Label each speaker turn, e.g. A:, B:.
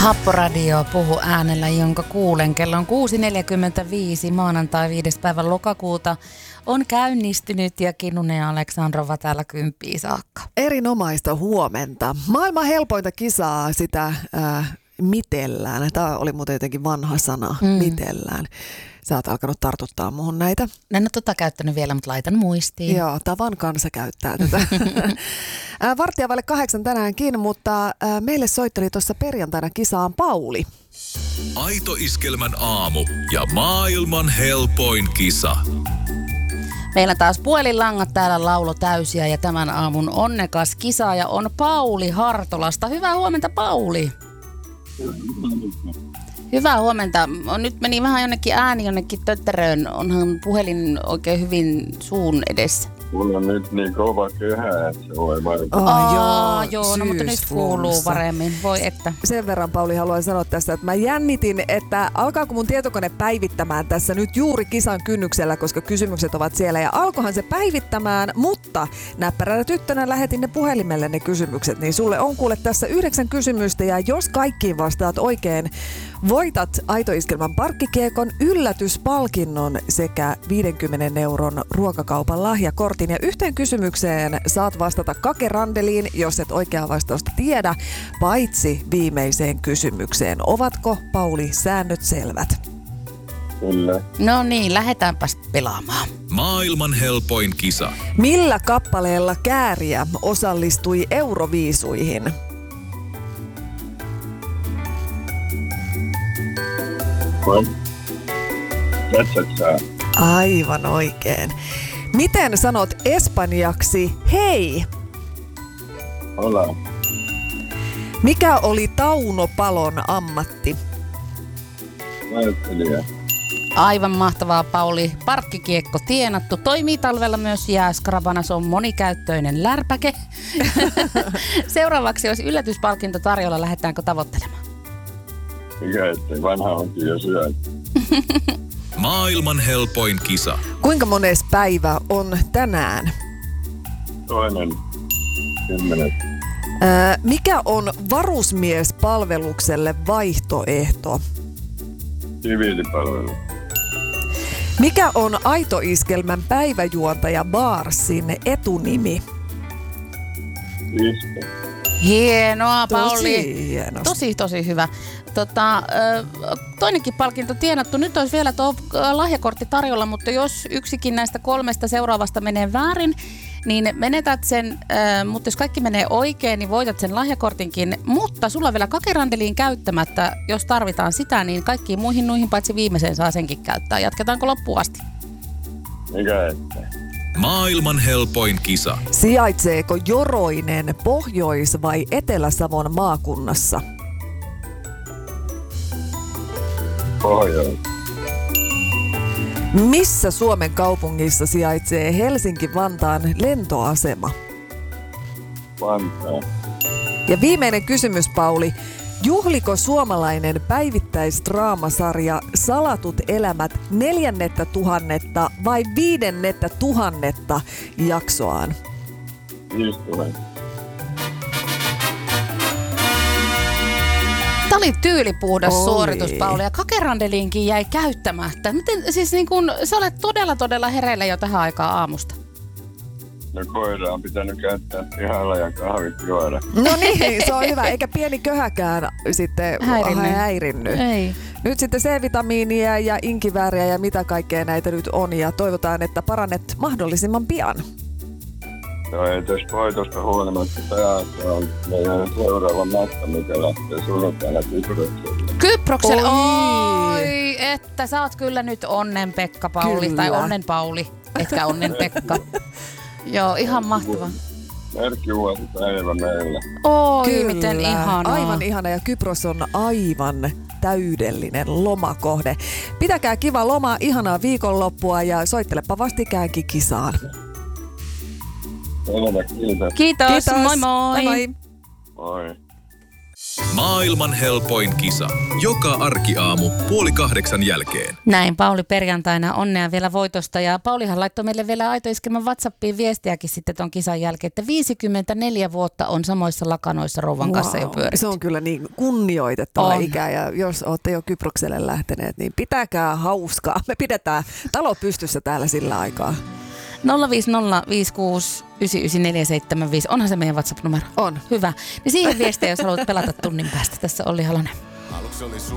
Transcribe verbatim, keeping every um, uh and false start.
A: Happoradio puhu äänellä, jonka kuulen. Kello on kuusi neljäkymmentäviisi, maanantai viides päivä lokakuuta on käynnistynyt ja Kinnunen ja Aleksandrova täällä kymppiin saakka.
B: Erinomaista huomenta. Maailman helpointa kisaa sitä äh, mitellään. Tämä oli muuten jotenkin vanha sana, mm. mitellään. Sä oot alkanut tartuttaa muuhun näitä.
A: En ole tota käyttänyt vielä, mutta laitan muistiin.
B: Joo, tavan kansa käyttää tätä. Varttia vaille kahdeksan tänäänkin, mutta meille soitteli tuossa perjantaina kisaan Pauli.
C: Aito Iskelmän aamu ja maailman helpoin kisa.
A: Meillä taas puhelinlangat täällä laulo täysiä ja tämän aamun onnekas kisaaja on Pauli Hartolasta. Hyvää huomenta, Pauli. Hyvää huomenta. Nyt meni vähän jonnekin ääni jonnekin tötteröön. Onhan puhelin oikein hyvin suun edessä.
D: Mulla on nyt niin kova kehä, että se voi vaikuttaa.
B: Oh,
A: joo, joo no, mutta nyt kuuluu paremmin. Voi että.
B: Sen verran, Pauli, haluan sanoa tässä, että mä jännitin, että alkaako mun tietokone päivittämään tässä nyt juuri kisan kynnyksellä, koska kysymykset ovat siellä. Ja alkohan se päivittämään, mutta näppäränä tyttönä lähetin ne puhelimelle ne kysymykset. Niin sulle on kuule tässä yhdeksän kysymystä ja jos kaikkiin vastaat oikein, voitat Aito Iskelmän parkkikiekon, yllätyspalkinnon sekä viidenkymmenen euron ruokakaupan lahjakortin. Ja yhteen kysymykseen saat vastata kakerandeliin, jos et oikeaa vastausta tiedä, paitsi viimeiseen kysymykseen. Ovatko, Pauli, säännöt selvät?
D: Kyllä.
A: No niin, lähdetäänpäs pelaamaan.
C: Maailman helpoin kisa.
B: Millä kappaleella Kääriä osallistui Euroviisuihin?
D: Vai? Tässäksä.
B: Aivan oikein. Miten sanot espanjaksi hei?
D: Hola.
B: Mikä oli Tauno Palon ammatti?
D: Näyttelijä.
A: Aivan mahtavaa, Pauli. Parkkikiekko tienattu. Toimii talvella myös jääskrabana. Se on monikäyttöinen lärpäke. Seuraavaksi olisi yllätyspalkinto tarjolla. Lähdetäänkö tavoittelemaan?
D: Mikä ettei, vanha onkin jo syönyt.
C: Maailman helpoin kisa.
B: Kuinka mones päivä on tänään?
D: Toinen kymmenes.
B: Ää, mikä on varusmiespalvelukselle vaihtoehto?
D: Siviilipalvelu.
B: Mikä on Aito Iskelmän päiväjuontaja Baarsin etunimi?
D: Isko.
A: Hienoa, Pauli.
B: Tosi hienosti.
A: Tosi, tosi hyvä. Tota, toinenkin palkinto tienattu. Nyt olisi vielä tuo lahjakortti tarjolla, mutta jos yksikin näistä kolmesta seuraavasta menee väärin, niin menetät sen, mutta jos kaikki menee oikein, niin voitat sen lahjakortinkin. Mutta sulla on vielä kakerandeliin käyttämättä. Jos tarvitaan sitä, niin kaikkiin muihin nuihin paitsi viimeiseen saa senkin käyttää. Jatketaanko loppuun asti?
D: Mikä ettei.
C: Maailman helpoin kisa.
B: Sijaitseeko Joroinen Pohjois- vai Etelä-Savon maakunnassa?
D: Pohjois.
B: Missä Suomen kaupungissa sijaitsee Helsinki-Vantaan lentoasema?
D: Vantaa.
B: Ja viimeinen kysymys, Pauli. Juhliko suomalainen päivittäisdraamasarja Salatut elämät neljännettä tuhannetta vai viidennettä tuhannetta jaksoaan?
D: Viistunen.
A: Tämä oli tyylipuhdas
B: Oli.
A: suoritus, Pauli, ja kakerandeliinkin jäi käyttämättä. Miten, siis niin kun, sä olet todella, todella hereillä jo tähän aikaan aamusta.
D: No koira on pitänyt käyttää pihalla ja kahvit juoda.
B: No niin, se on hyvä. Eikä pieni köhäkään sitten
A: Häirinny.
B: häirinny.
A: Ei.
B: Nyt sitten C-vitamiinia ja inkivääriä ja mitä kaikkea näitä nyt on. Ja toivotaan, että parannet mahdollisimman pian.
D: No ei tästä hoitosta huolimatta tämä on meidän seuraava matka, mikä lähtee sunnuntaina Kyprokselle.
A: Kyprokselle.
B: Oi.
A: Oi, että sä oot kyllä nyt onnen Pekka, Pauli.
B: Kyllä.
A: Tai onnen Pauli, etkä onnen Pekka. Joo, ihan mahtavaa.
D: Merkkivuosipäivä meillä.
A: Oi,
B: Kyllä.
A: miten ihanaa.
B: Aivan ihana ja Kypros on aivan täydellinen lomakohde. Pitäkää kiva loma, ihanaa viikonloppua ja soittelepa vastikäänkin kisaan.
D: Selvä, kiitos.
A: Kiitos,
B: Kiitos.
A: moi moi.
B: Moi moi.
D: Moi.
C: Maailman helpoin kisa. Joka arkiaamu puoli kahdeksan jälkeen.
A: Näin Pauli perjantaina, onnea vielä voitosta. Ja Paulihan laittoi meille vielä Aito Iskelmän WhatsAppiin viestiäkin sitten ton kisan jälkeen, että viisikymmentäneljä vuotta on samoissa lakanoissa rouvan wow, kanssa jo pyöritty.
B: Se on kyllä niin kunnioitettava
A: on.
B: ikä, ja jos olette jo Kyprokselle lähteneet, niin pitäkää hauskaa. Me pidetään talo pystyssä täällä sillä aikaa.
A: nolla viisi nolla viisi kuusi yhdeksän yhdeksän neljä seitsemän viisi, onhan se meidän WhatsApp-numero?
B: On.
A: Hyvä. Niin siihen viestiä, jos haluat pelata tunnin päästä. Tässä Olli Halonen.